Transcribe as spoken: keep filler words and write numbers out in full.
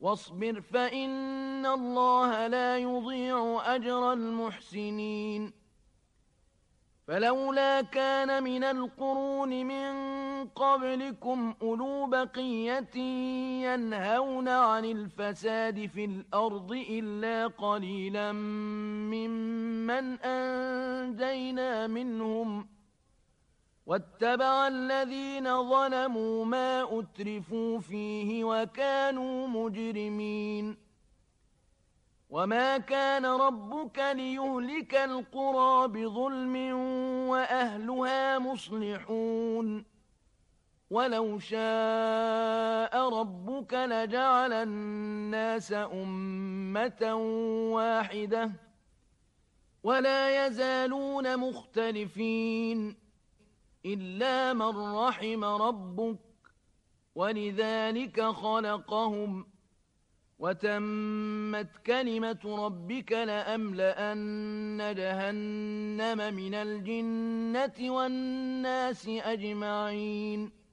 واصبر فإن الله لا يضيع أجر المحسنين فلولا كان من القرون من قبلكم أولو بقية ينهون عن الفساد في الأرض إلا قليلا ممن أنجينا منهم واتبع الذين ظلموا ما أترفوا فيه وكانوا مجرمين وما كان ربك ليهلك القرى بظلم وأهلها مصلحون ولو شاء ربك لجعل الناس أمة واحدة ولا يزالون مختلفين إلا من رحم ربك ولذلك خلقهم وتمت كلمة ربك لأملأن جهنم من الجنة والناس أجمعين